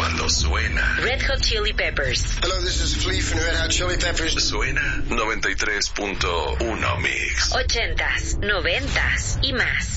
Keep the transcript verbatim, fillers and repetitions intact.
cuando suena. Red Hot Chili Peppers. Hello, this is Flea from Red Hot Chili Peppers. Suena noventa y tres punto uno Mix. Ochentas, noventas y más.